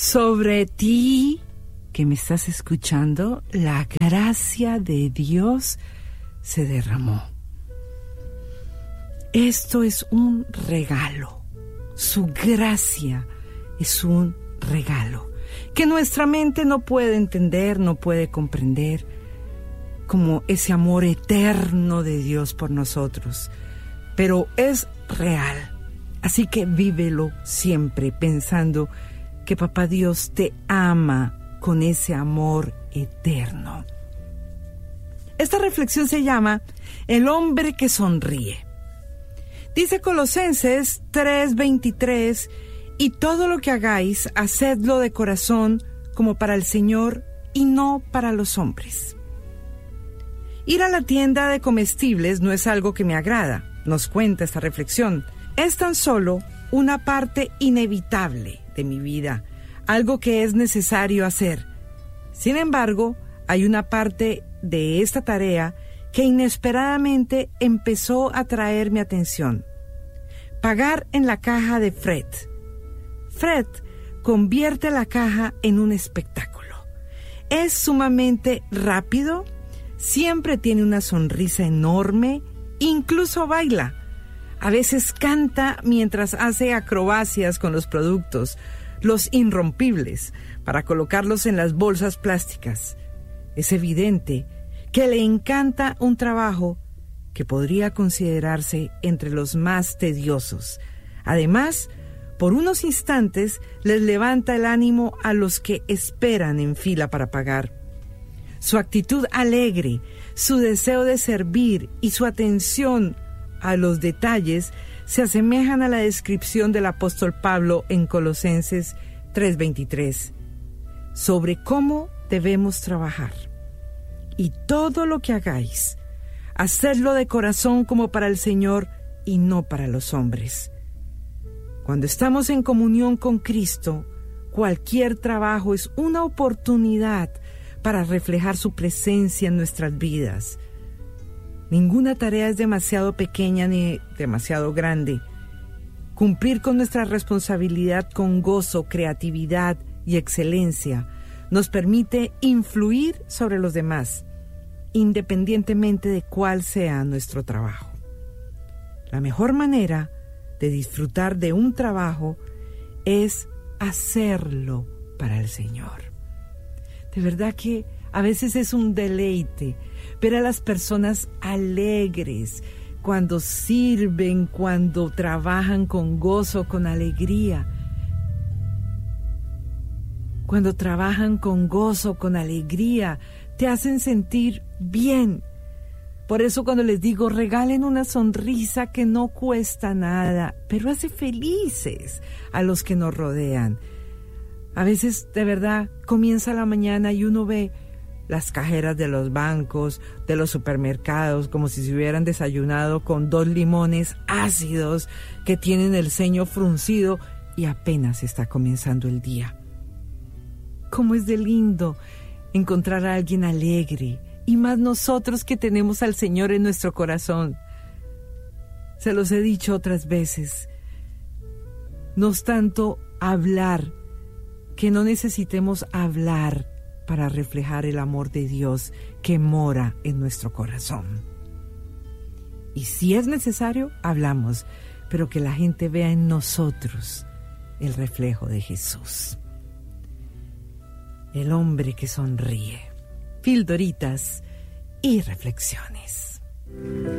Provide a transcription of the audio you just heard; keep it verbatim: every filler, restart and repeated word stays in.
Sobre ti, que me estás escuchando, la gracia de Dios se derramó. Esto es un regalo. Su gracia es un regalo que nuestra mente no puede entender, no puede comprender, como ese amor eterno de Dios por nosotros. Pero es real. Así que vívelo siempre pensando que Papá Dios te ama con ese amor eterno. Esta reflexión se llama El hombre que sonríe. Dice Colosenses tres veintitrés, y todo lo que hagáis, hacedlo de corazón como para el Señor y no para los hombres. Ir a la tienda de comestibles no es algo que me agrada, nos cuenta esta reflexión. Es tan solo una parte inevitable de mi vida, algo que es necesario hacer. Sin embargo, hay una parte de esta tarea que inesperadamente empezó a atraer mi atención. Pagar en la caja de Fred. Fred convierte la caja en un espectáculo. Es sumamente rápido, siempre tiene una sonrisa enorme, incluso baila. A veces canta mientras hace acrobacias con los productos, los irrompibles, para colocarlos en las bolsas plásticas. Es evidente que le encanta un trabajo que podría considerarse entre los más tediosos. Además, por unos instantes les levanta el ánimo a los que esperan en fila para pagar. Su actitud alegre, su deseo de servir y su atención a los detalles se asemejan a la descripción del apóstol Pablo en Colosenses tres veintitrés, sobre cómo debemos trabajar. Y todo lo que hagáis, hacedlo de corazón como para el Señor y no para los hombres. Cuando estamos en comunión con Cristo, cualquier trabajo es una oportunidad para reflejar su presencia en nuestras vidas. Ninguna tarea es demasiado pequeña ni demasiado grande. Cumplir con nuestra responsabilidad con gozo, creatividad y excelencia nos permite influir sobre los demás, independientemente de cuál sea nuestro trabajo. La mejor manera de disfrutar de un trabajo es hacerlo para el Señor. De verdad que a veces es un deleite ver a las personas alegres cuando sirven, cuando trabajan con gozo, con alegría. Cuando trabajan con gozo, con alegría, te hacen sentir bien. Por eso cuando les digo, regalen una sonrisa que no cuesta nada, pero hace felices a los que nos rodean. A veces, de verdad, comienza la mañana y uno ve las cajeras de los bancos, de los supermercados, como si se hubieran desayunado con dos limones ácidos que tienen el ceño fruncido y apenas está comenzando el día. ¿Cómo es de lindo encontrar a alguien alegre? Y más nosotros que tenemos al Señor en nuestro corazón. Se los he dicho otras veces. No es tanto hablar, que no necesitemos hablar para reflejar el amor de Dios que mora en nuestro corazón. Y si es necesario, hablamos, pero que la gente vea en nosotros el reflejo de Jesús. El hombre que sonríe. Pildoritas y reflexiones.